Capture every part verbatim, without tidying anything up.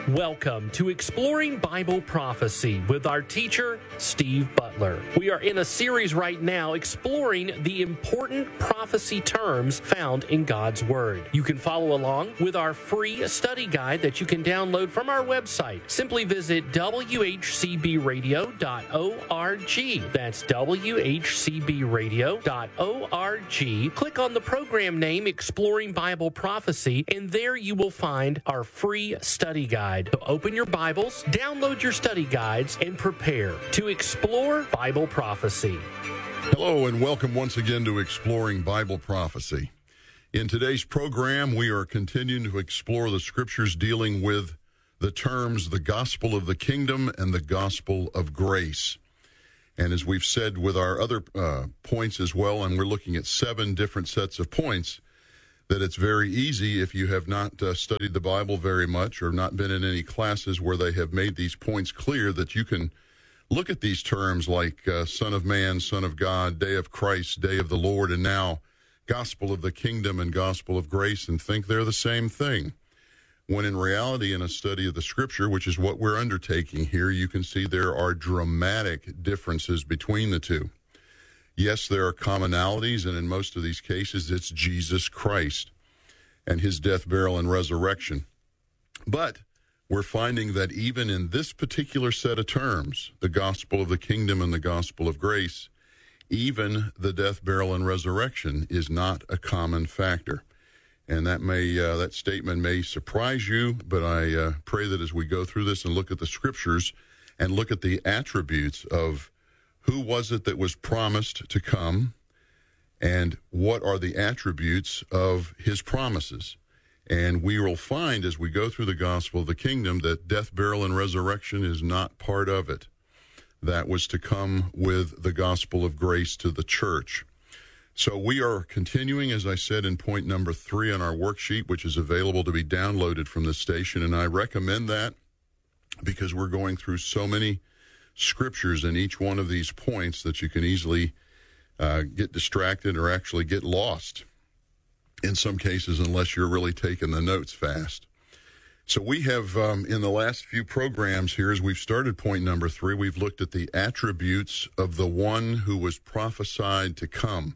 Welcome to Exploring Bible Prophecy with our teacher, Steve Butler. We are in a series right now exploring the important prophecy terms found in God's Word. You can follow along with our free study guide that you can download from our website. Simply visit w h c b radio dot org. That's w h c b radio dot org. Click on the program name Exploring Bible Prophecy, and there you will find our free study guide. So open your Bibles, download your study guides, and prepare to explore Bible prophecy. Hello, and welcome once again to Exploring Bible Prophecy. In today's program, we are continuing to explore the scriptures dealing with the terms the gospel of the kingdom and the gospel of grace. And as we've said with our other uh, points as well, and we're looking at seven different sets of points, that it's very easy if you have not uh, studied the Bible very much or not been in any classes where they have made these points clear, that you can look at these terms like uh, Son of Man, Son of God, Day of Christ, Day of the Lord, and now Gospel of the Kingdom and Gospel of Grace, and think they're the same thing. When in reality, in a study of the Scripture, which is what we're undertaking here, you can see there are dramatic differences between the two. Yes, there are commonalities, and in most of these cases, it's Jesus Christ and his death, burial, and resurrection. But we're finding that even in this particular set of terms, the gospel of the kingdom and the gospel of grace, even the death, burial, and resurrection is not a common factor. And that may uh, that statement may surprise you, but I uh, pray that as we go through this and look at the scriptures and look at the attributes of who was it that was promised to come, and what are the attributes of his promises? And we will find as we go through the gospel of the kingdom that death, burial, and resurrection is not part of it. That was to come with the gospel of grace to the church. So we are continuing, as I said, in point number three on our worksheet, which is available to be downloaded from the station. And I recommend that because we're going through so many scriptures in each one of these points that you can easily uh, get distracted or actually get lost in some cases unless you're really taking the notes fast. So we have, um, in the last few programs here, as we've started point number three, we've looked at the attributes of the one who was prophesied to come.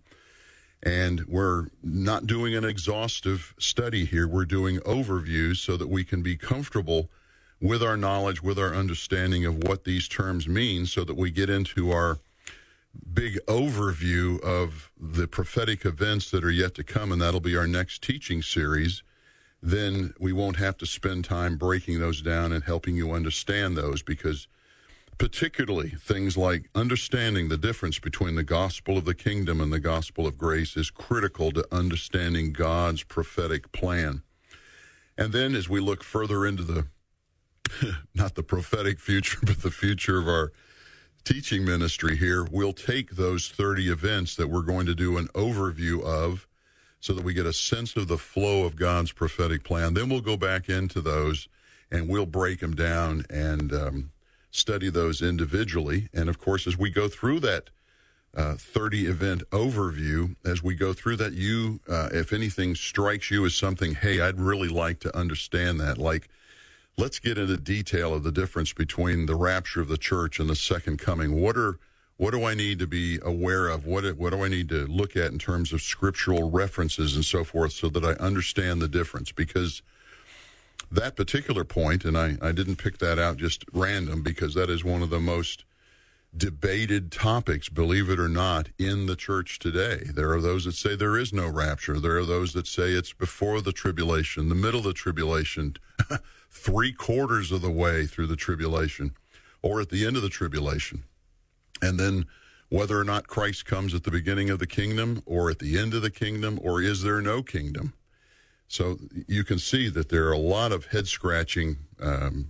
And we're not doing an exhaustive study here. We're doing overviews so that we can be comfortable with our knowledge, with our understanding of what these terms mean, so that we get into our big overview of the prophetic events that are yet to come, and that'll be our next teaching series. Then we won't have to spend time breaking those down and helping you understand those, because particularly things like understanding the difference between the gospel of the kingdom and the gospel of grace is critical to understanding God's prophetic plan. And then as we look further into the not the prophetic future, but the future of our teaching ministry here, we'll take those thirty events that we're going to do an overview of so that we get a sense of the flow of God's prophetic plan. Then we'll go back into those and we'll break them down and um, study those individually. And, of course, as we go through that uh, thirty-event overview, as we go through that, you, uh, if anything strikes you as something, hey, I'd really like to understand that, like, let's get into detail of the difference between the rapture of the church and the second coming. What are what do I need to be aware of? What what do I need to look at in terms of scriptural references and so forth, so that I understand the difference? Because that particular point, and I, I didn't pick that out just random, because that is one of the most debated topics, believe it or not, in the church today. There are those that say there is no rapture. There are those that say it's before the tribulation, the middle of the tribulation, three quarters of the way through the tribulation, or at the end of the tribulation. And then whether or not Christ comes at the beginning of the kingdom or at the end of the kingdom, or is there no kingdom? So you can see that there are a lot of head-scratching um,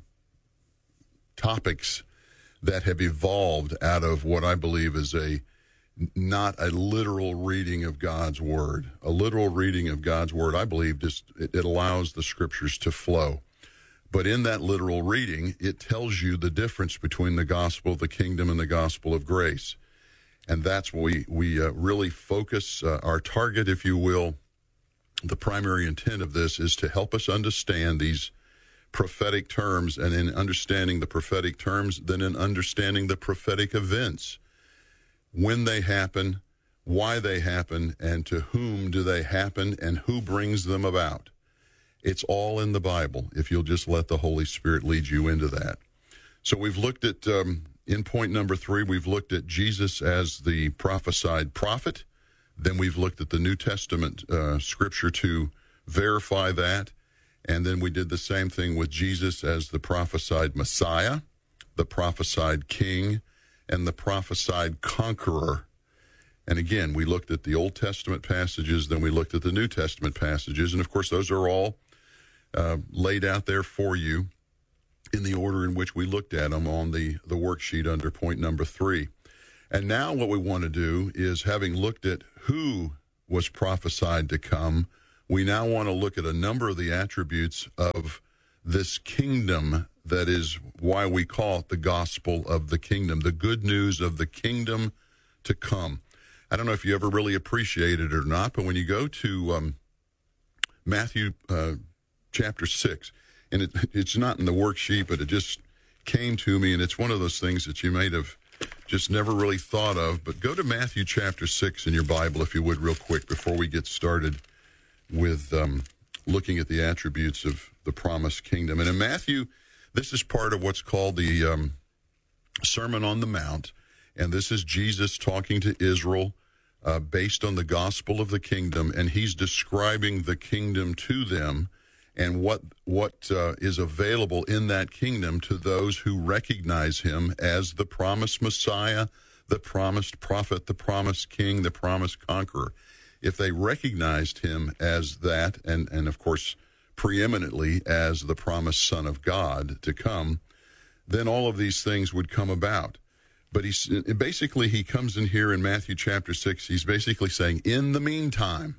topics that have evolved out of what I believe is a not a literal reading of God's word. A literal reading of God's word, I believe, just it, it allows the scriptures to flow. But in that literal reading, it tells you the difference between the gospel of the kingdom and the gospel of grace. And that's what we, we uh, really focus uh, our target, if you will. The primary intent of this is to help us understand these prophetic terms, and in understanding the prophetic terms, then in understanding the prophetic events, when they happen, why they happen, and to whom do they happen, and who brings them about. It's all in the Bible, if you'll just let the Holy Spirit lead you into that. So we've looked at, um, in point number three, we've looked at Jesus as the prophesied prophet. Then we've looked at the New Testament uh, scripture to verify that. And then we did the same thing with Jesus as the prophesied Messiah, the prophesied King, and the prophesied conqueror. And again, we looked at the Old Testament passages, then we looked at the New Testament passages. And of course, those are all uh, laid out there for you in the order in which we looked at them on the, the worksheet under point number three. And now what we want to do is, having looked at who was prophesied to come, we now want to look at a number of the attributes of this kingdom. That is why we call it the gospel of the kingdom, the good news of the kingdom to come. I don't know if you ever really appreciate it or not, but when you go to um, Matthew uh, chapter six, and it, it's not in the worksheet, but it just came to me, and it's one of those things that you may have just never really thought of. But go to Matthew chapter six in your Bible, if you would, real quick, before we get started with um, looking at the attributes of the promised kingdom. And in Matthew, this is part of what's called the um, Sermon on the Mount, and this is Jesus talking to Israel uh, based on the gospel of the kingdom, and he's describing the kingdom to them and what what uh, is available in that kingdom to those who recognize him as the promised Messiah, the promised prophet, the promised king, the promised conqueror. If they recognized him as that, and, and of course, preeminently as the promised Son of God to come, then all of these things would come about. But he's basically, he comes in here in Matthew chapter six, he's basically saying, in the meantime,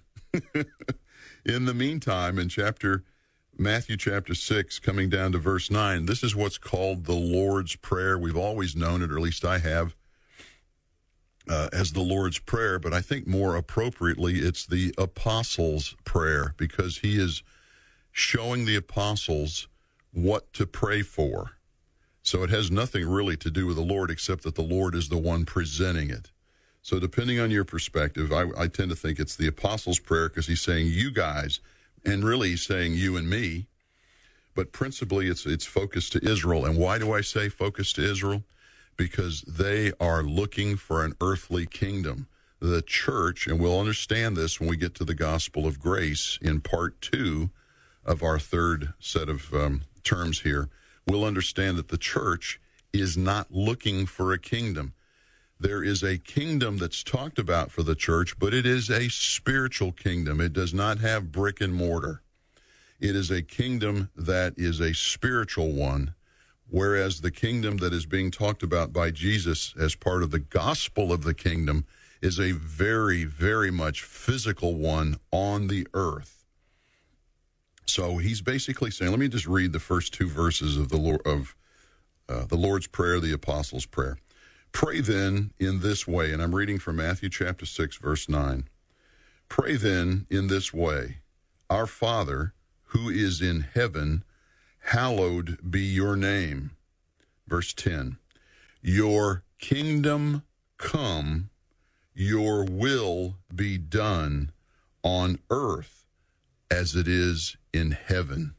in the meantime, in chapter Matthew chapter six, coming down to verse nine, this is what's called the Lord's Prayer. We've always known it, or at least I have, Uh, as the Lord's Prayer, but I think more appropriately it's the Apostles' Prayer, because he is showing the apostles what to pray for. So it has nothing really to do with the Lord, except that the Lord is the one presenting it. So depending on your perspective, I, I tend to think it's the Apostles' Prayer, because he's saying you guys, and really he's saying you and me, but principally it's it's focused to Israel. And why do I say focused to Israel? Because they are looking for an earthly kingdom. The church, and we'll understand this when we get to the gospel of grace in part two of our third set of um, terms here, we'll understand that the church is not looking for a kingdom. There is a kingdom that's talked about for the church, but it is a spiritual kingdom. It does not have brick and mortar. It is a kingdom that is a spiritual one, whereas the kingdom that is being talked about by Jesus as part of the gospel of the kingdom is a very, very much physical one on the earth. So he's basically saying, let me just read the first two verses of the Lord, of uh, the Lord's Prayer, the Apostles' Prayer. Pray then in this way, and I'm reading from Matthew chapter six, verse nine. Pray then in this way, Our Father, who is in heaven, hallowed be your name. Verse ten, your kingdom come, your will be done on earth as it is in heaven.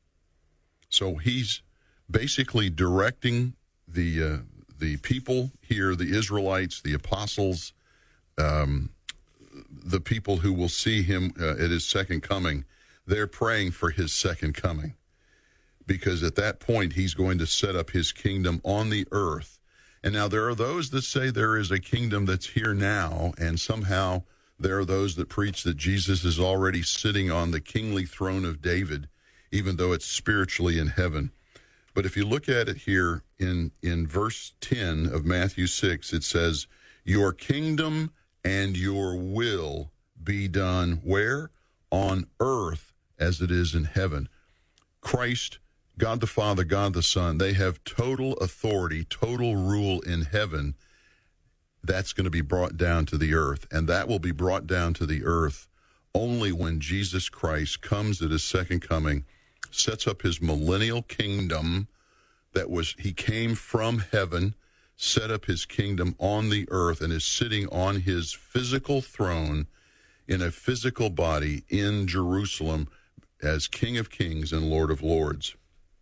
So he's basically directing the uh, the people here, the Israelites, the apostles, um, the people who will see him uh, at his second coming. They're praying for his second coming, because at that point he's going to set up his kingdom on the earth. And now there are those that say there is a kingdom that's here now, and somehow there are those that preach that Jesus is already sitting on the kingly throne of David, even though it's spiritually in heaven. But if you look at it here in, in verse ten of Matthew six, it says, your kingdom and your will be done where? On earth as it is in heaven. Christ, God the Father, God the Son, they have total authority, total rule in heaven. That's going to be brought down to the earth, and that will be brought down to the earth only when Jesus Christ comes at his second coming sets up his millennial kingdom that was, he came from heaven, set up his kingdom on the earth, and is sitting on his physical throne in a physical body in Jerusalem as King of Kings and Lord of Lords.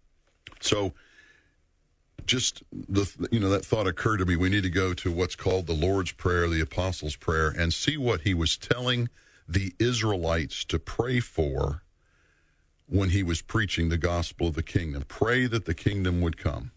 So just, the you know, that thought occurred to me. We need to go to what's called the Lord's Prayer, the Apostles' Prayer, and see what he was telling the Israelites to pray for when he was preaching the gospel of the kingdom. Pray that the kingdom would come.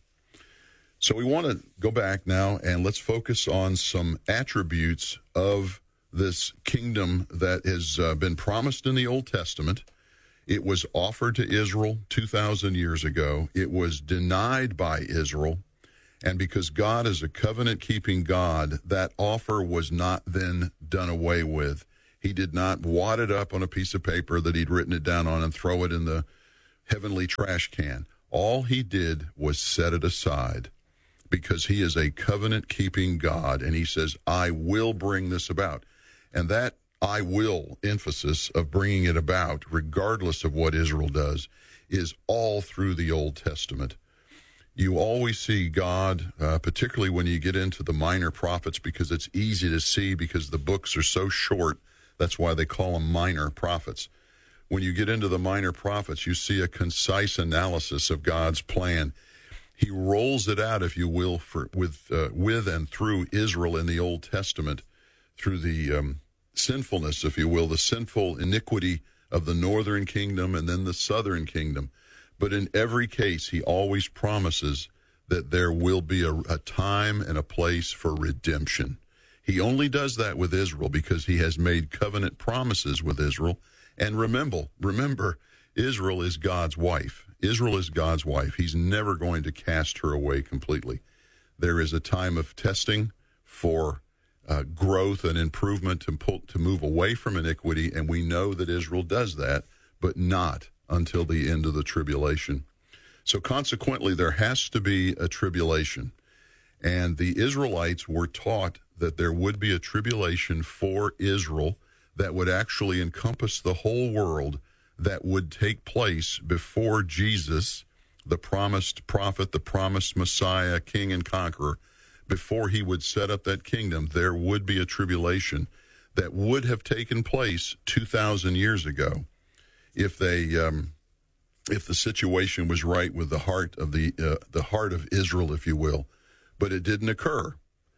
So we want to go back now and let's focus on some attributes of this kingdom that has uh, been promised in the Old Testament. It was offered to Israel two thousand years ago. It was denied by Israel. And because God is a covenant-keeping God, that offer was not then done away with. He did not wad it up on a piece of paper that he'd written it down on and throw it in the heavenly trash can. All he did was set it aside because he is a covenant-keeping God, and he says, I will bring this about. And that I will emphasis of bringing it about, regardless of what Israel does, is all through the Old Testament. You always see God, uh, particularly when you get into the minor prophets, because it's easy to see because the books are so short. That's why they call them minor prophets. When you get into the minor prophets, you see a concise analysis of God's plan. He rolls it out, if you will, for with uh, with and through Israel in the Old Testament, through the um, sinfulness, if you will, the sinful iniquity of the northern kingdom and then the southern kingdom. But in every case, he always promises that there will be a, a time and a place for redemption. He only does that with Israel because he has made covenant promises with Israel. And remember, remember, Israel is God's wife. Israel is God's wife. He's never going to cast her away completely. There is a time of testing for uh, growth and improvement to, pull, to move away from iniquity, and we know that Israel does that, but not until the end of the tribulation. So consequently, there has to be a tribulation. And the Israelites were taught that there would be a tribulation for Israel that would actually encompass the whole world, that would take place before Jesus, the promised prophet, the promised Messiah, King and Conqueror, before he would set up that kingdom. There would be a tribulation that would have taken place two thousand years ago if they, um, if the situation was right with the heart of the uh, the heart of Israel, if you will. But it didn't occur.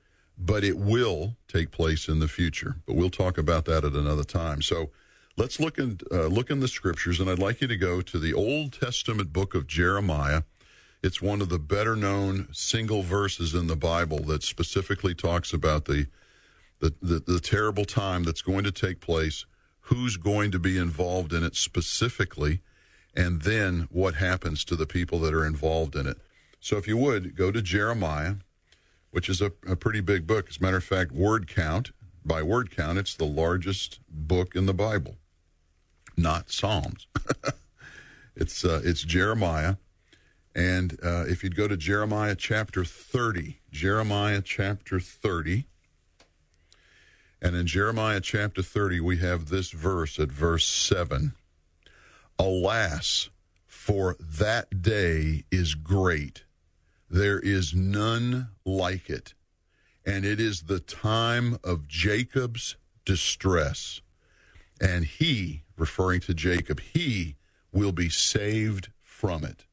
But it will take place in the future. But we'll talk about that at another time. So let's look in, uh, look in the scriptures, and I'd like you to go to the Old Testament book of Jeremiah. It's one of the better-known single verses in the Bible that specifically talks about the, the, the, the terrible time that's going to take place, who's going to be involved in it specifically, and then what happens to the people that are involved in it. So if you would, go to Jeremiah, which is a, a pretty big book. As a matter of fact, word count, by word count, it's the largest book in the Bible, not Psalms. it's uh, it's Jeremiah. And uh, if you'd go to Jeremiah chapter thirty, Jeremiah chapter thirty, and in Jeremiah chapter thirty, we have this verse at verse seven. Alas, for that day is great. There is none like it, and it is the time of Jacob's distress. And he, referring to Jacob, he will be saved from it.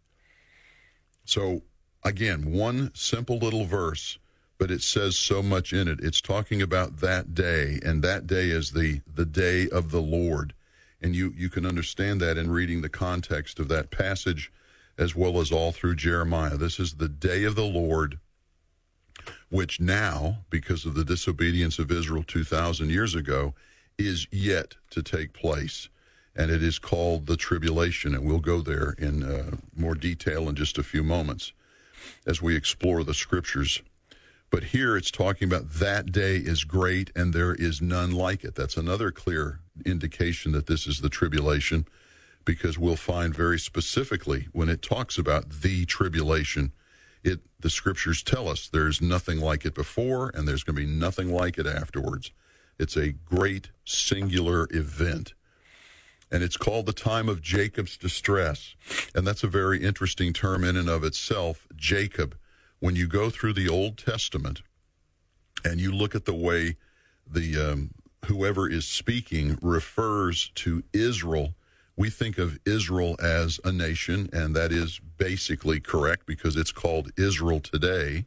So, again, one simple little verse, but it says so much in it. It's talking about that day, and that day is the, the day of the Lord. And you, you can understand that in reading the context of that passage, as well as all through Jeremiah. This is the day of the Lord, which now, because of the disobedience of Israel two thousand years ago, is yet to take place. And it is called the tribulation. And we'll go there in uh, more detail in just a few moments as we explore the scriptures. But here it's talking about that day is great and there is none like it. That's another clear indication that this is the tribulation, because we'll find very specifically when it talks about the tribulation, it the scriptures tell us there's nothing like it before and there's going to be nothing like it afterwards. It's a great singular event. and it's called the time of Jacob's distress. And that's a very interesting term in and of itself, Jacob. When you go through the Old Testament and you look at the way the um, whoever is speaking refers to Israel, we think of Israel as a nation, and that is basically correct because it's called Israel today.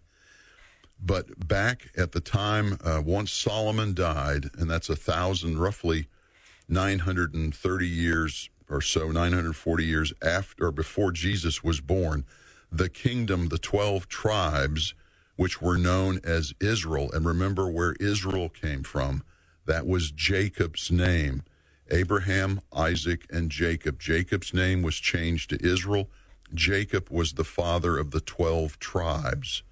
But back at the time, uh, once Solomon died, and that's a thousand, roughly nine hundred thirty years or so, nine hundred forty years after or before Jesus was born, the kingdom, the twelve tribes, which were known as Israel, and remember where Israel came from, that was Jacob's name. Abraham, Isaac, and Jacob. Jacob's name was changed to Israel. Jacob was the father of the twelve tribes.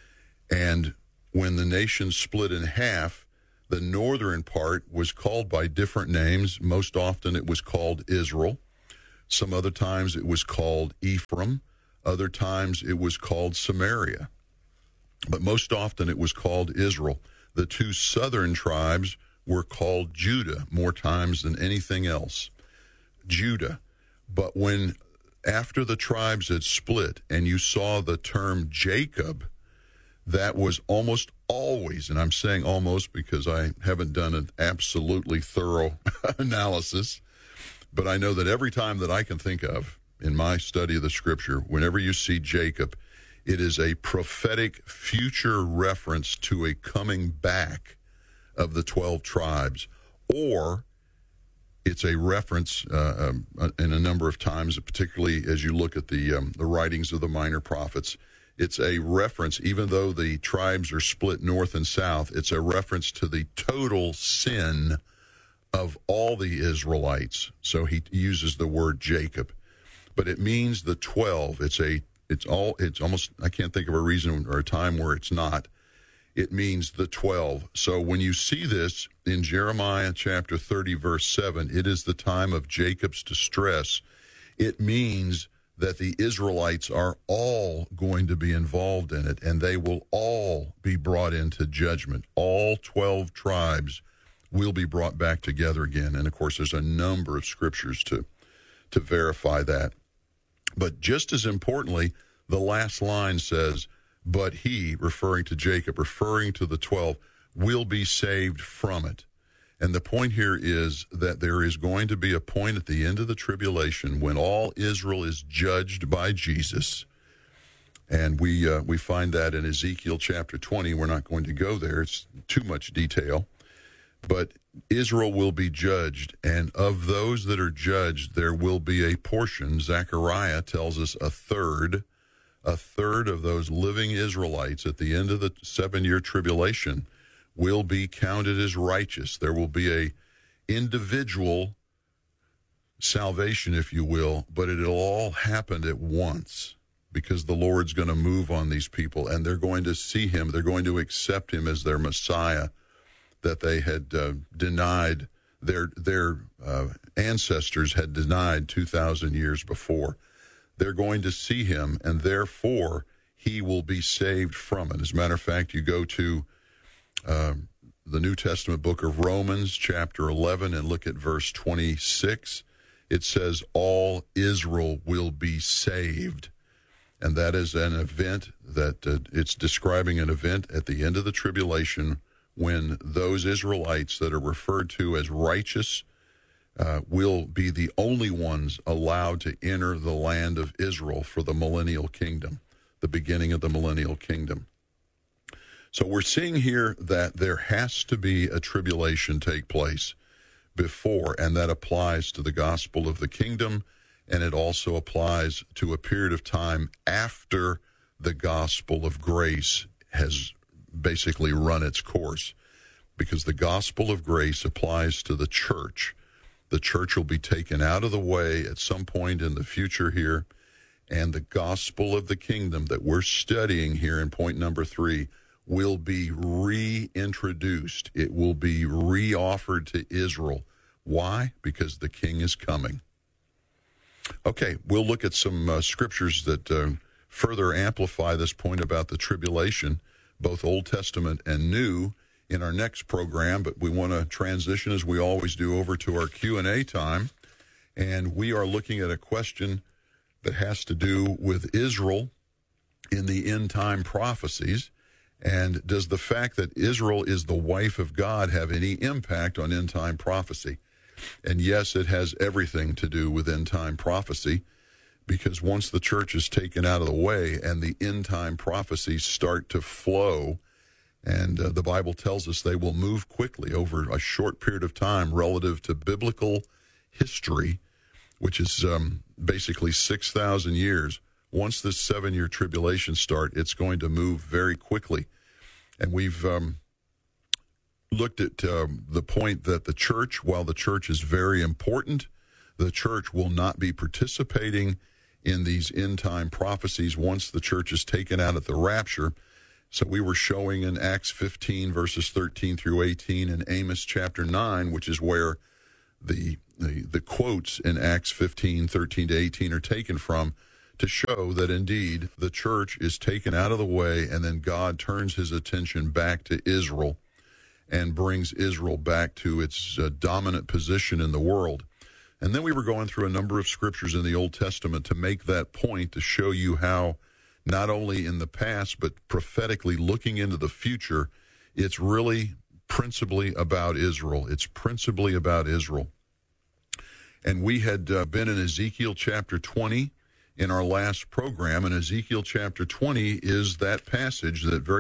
And when the nation split in half, the northern part was called by different names. Most often it was called Israel. Some other times it was called Ephraim. Other times it was called Samaria. But most often it was called Israel. The two southern tribes were called Judah more times than anything else. Judah. But when, after the tribes had split and you saw the term Jacob, that was almost always, and I'm saying almost because I haven't done an absolutely thorough analysis, but I know that every time that I can think of in my study of the scripture, whenever you see Jacob, it is a prophetic future reference to a coming back of the twelve tribes, or it's a reference uh, um, in a number of times, particularly as you look at the um, the writings of the minor prophets. It's a reference, even though the tribes are split north and south, it's a reference to the total sin of all the Israelites. So he uses the word Jacob, but it means the twelve. It's a, it's all, it's almost, I can't think of a reason or a time where it's not. It means the twelve. So when you see this in Jeremiah chapter thirty, verse seven, it is the time of Jacob's distress. It means that the Israelites are all going to be involved in it, and they will all be brought into judgment. All twelve tribes will be brought back together again. And, of course, there's a number of scriptures to, to verify that. But just as importantly, the last line says, but he, referring to Jacob, referring to the twelve, will be saved from it. And the point here is that there is going to be a point at the end of the tribulation when all Israel is judged by Jesus. And we uh, we find that in Ezekiel chapter twenty. We're not going to go there. It's too much detail. But Israel will be judged. And of those that are judged, there will be a portion. Zechariah tells us a third. A third of those living Israelites at the end of the seven-year tribulation will be counted as righteous. There will be a individual salvation, if you will, but it'll all happen at once because the Lord's going to move on these people, and they're going to see him. They're going to accept him as their Messiah that they had uh, denied, their their uh, ancestors had denied two thousand years before. They're going to see him, and therefore he will be saved from it. As a matter of fact, you go to Uh, the New Testament book of Romans, chapter eleven, and look at verse twenty-six. It says, all Israel will be saved. And that is an event that uh, it's describing an event at the end of the tribulation when those Israelites that are referred to as righteous uh, will be the only ones allowed to enter the land of Israel for the millennial kingdom, the beginning of the millennial kingdom. So we're seeing here that there has to be a tribulation take place before, and that applies to the gospel of the kingdom, and it also applies to a period of time after the gospel of grace has basically run its course, because the gospel of grace applies to the church. The church will be taken out of the way at some point in the future here, and the gospel of the kingdom that we're studying here in point number three will be reintroduced. It will be reoffered to Israel. Why? Because the king is coming. Okay, we'll look at some uh, scriptures that uh, further amplify this point about the tribulation, both Old Testament and New, in our next program, but we want to transition, as we always do, over to our Q and A time. And we are looking at a question that has to do with Israel in the end-time prophecies. And does the fact that Israel is the wife of God have any impact on end-time prophecy? And yes, it has everything to do with end-time prophecy, because once the church is taken out of the way and the end-time prophecies start to flow, and uh, the Bible tells us they will move quickly over a short period of time relative to biblical history, which is um, basically six thousand years. Once this seven-year tribulation start, it's going to move very quickly. And we've um, looked at uh, the point that the church, while the church is very important, the church will not be participating in these end-time prophecies once the church is taken out at the rapture. So we were showing in Acts fifteen, verses thirteen through eighteen, and Amos chapter nine, which is where the, the, the quotes in Acts fifteen, thirteen to eighteen are taken from, to show that indeed the church is taken out of the way, and then God turns his attention back to Israel and brings Israel back to its uh, dominant position in the world. And then we were going through a number of scriptures in the Old Testament to make that point, to show you how not only in the past, but prophetically looking into the future, it's really principally about Israel. It's principally about Israel. And we had uh, been in Ezekiel chapter twenty in our last program, and Ezekiel chapter twenty is that passage that very